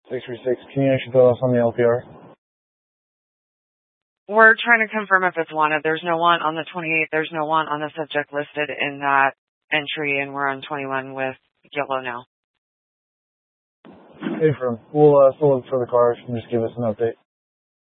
636, can you actually fill us on the LPR? We're trying to confirm if it's wanted. There's no want on the 28th. There's no want on the subject listed in that entry, and we're on 21 with yellow now. Hey, firm. We'll still look for the cars and just give us an update.